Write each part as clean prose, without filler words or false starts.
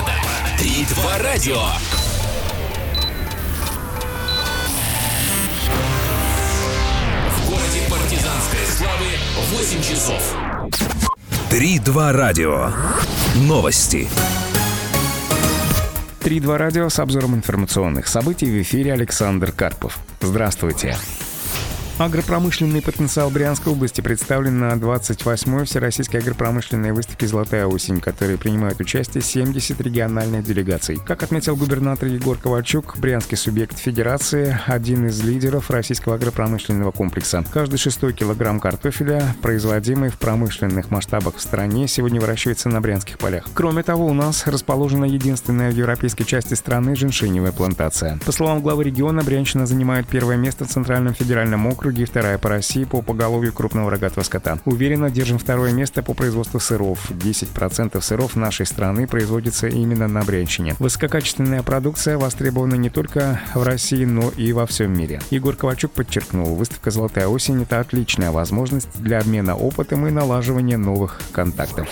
города. 3-2 радио. В городе партизанской славы 8 часов. 3-2 радио. Новости. 3-2 радио с обзором информационных событий. В эфире Александр Карпов. Здравствуйте. Агропромышленный потенциал Брянской области представлен на 28-й Всероссийской агропромышленной выставке «Золотая осень», в которой принимают участие 70 региональных делегаций. Как отметил губернатор Егор Ковальчук, брянский субъект федерации – один из лидеров российского агропромышленного комплекса. Каждый 6-й килограмм картофеля, производимый в промышленных масштабах в стране, сегодня выращивается на брянских полях. Кроме того, у нас расположена единственная в европейской части страны женьшеневая плантация. По словам главы региона, Брянщина занимает первое место в Центральном федеральном округе, вторая по России по поголовью крупного рогатого скота. Уверенно держим второе место по производству сыров. 10% сыров нашей страны производится именно на Брянщине. Высококачественная продукция востребована не только в России, но и во всем мире. Егор Ковальчук подчеркнул, выставка «Золотая осень» — это отличная возможность для обмена опытом и налаживания новых контактов.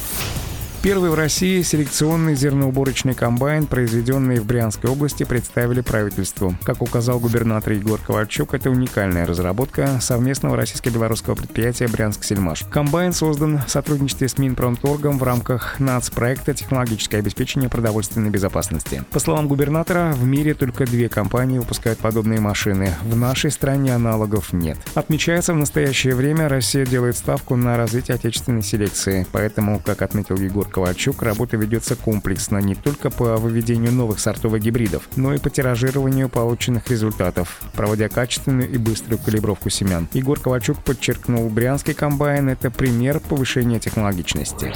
Первый в России селекционный зерноуборочный комбайн, произведенный в Брянской области, представили правительству. Как указал губернатор Егор Ковальчук, это уникальная разработка совместного российско-белорусского предприятия «Брянск-Сельмаш». Комбайн создан в сотрудничестве с Минпромторгом в рамках нацпроекта «Технологическое обеспечение продовольственной безопасности». По словам губернатора, в мире только 2 компании выпускают подобные машины. В нашей стране аналогов нет. Отмечается, в настоящее время Россия делает ставку на развитие отечественной селекции. Поэтому, как отметил Егор Ковальчук, работа ведется комплексно не только по выведению новых сортов и гибридов, но и по тиражированию полученных результатов, проводя качественную и быструю калибровку семян. Егор Ковальчук подчеркнул, брянский комбайн – это пример повышения технологичности.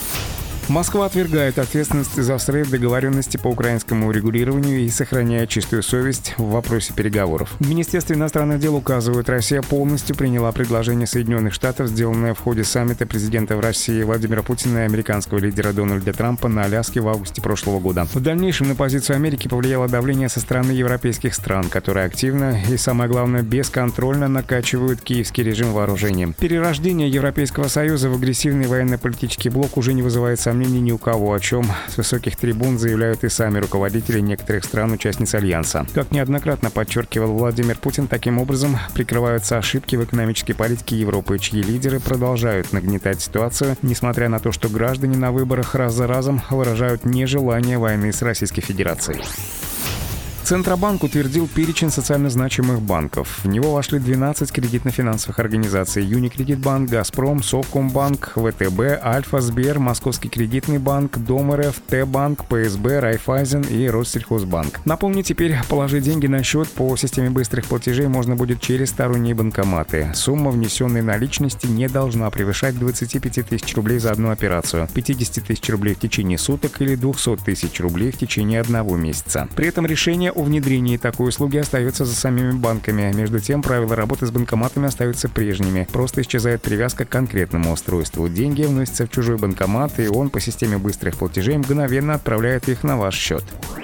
Москва отвергает ответственность за срыв договоренности по украинскому урегулированию и сохраняет чистую совесть в вопросе переговоров. В Министерстве иностранных дел указывают, Россия полностью приняла предложение Соединенных Штатов, сделанное в ходе саммита президентов России Владимира Путина и американского лидера Дональда Трампа на Аляске в августе прошлого года. В дальнейшем на позицию Америки повлияло давление со стороны европейских стран, которые активно и, самое главное, бесконтрольно накачивают киевский режим вооружением. Перерождение Европейского Союза в агрессивный военно-политический блок уже не вызывает сомнений ни у кого, о чем с высоких трибун заявляют и сами руководители некоторых стран-участниц Альянса. Как неоднократно подчеркивал Владимир Путин, таким образом прикрываются ошибки в экономической политике Европы, чьи лидеры продолжают нагнетать ситуацию, несмотря на то, что граждане на выборах раз за разом выражают нежелание войны с Российской Федерацией. Центробанк утвердил перечень социально значимых банков. В него вошли 12 кредитно-финансовых организаций: Юникредитбанк, Газпром, Совкомбанк, ВТБ, Альфа, Сбер, Московский кредитный банк, Дом РФ, Т-банк, ПСБ, Райфайзен и Россельхозбанк. Напомню, теперь положить деньги на счет по системе быстрых платежей можно будет через сторонние банкоматы. Сумма внесенной наличности не должна превышать 25 тысяч рублей за одну операцию, 50 тысяч рублей в течение суток или 200 тысяч рублей в течение 1 месяца. При этом решение о внедрении такой услуги остается за самими банками. Между тем, правила работы с банкоматами остаются прежними. Просто исчезает привязка к конкретному устройству. Деньги вносятся в чужой банкомат, и он по системе быстрых платежей мгновенно отправляет их на ваш счет.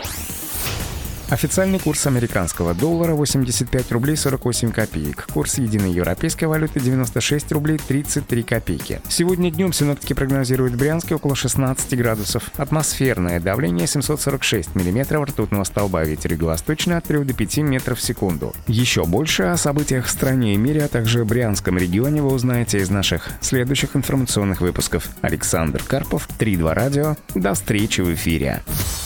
Официальный курс американского доллара 85 рублей 48 копеек. Курс единой европейской валюты 96 рублей 33 копейки. Сегодня днем синоптики прогнозируют в Брянске около 16 градусов. Атмосферное давление 746 миллиметров ртутного столба. Ветер юго-восточный от 3 до 5 метров в секунду. Еще больше о событиях в стране и мире, а также Брянском регионе вы узнаете из наших следующих информационных выпусков. Александр Карпов, 3-2 радио. До встречи в эфире.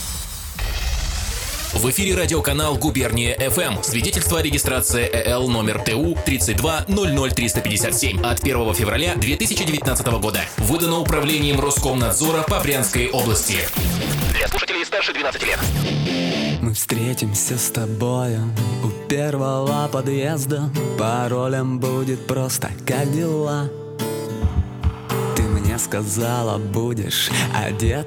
В эфире радиоканал «Губерния ФМ». Свидетельство о регистрации ЭЛ номер ТУ 3200357 от 1 февраля 2019 года. Выдано управлением Роскомнадзора по Брянской области. Для слушателей старше 12 лет. Мы встретимся с тобою у первого подъезда. Паролем будет просто «Как дела?». Ты мне сказала, будешь одет